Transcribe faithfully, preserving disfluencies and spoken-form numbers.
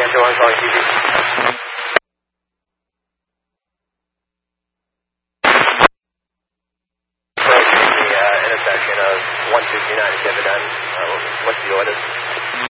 Central one calling T V. Approaching the uh, intersection of one fifty-nine and Dividend. Uh, what's the order?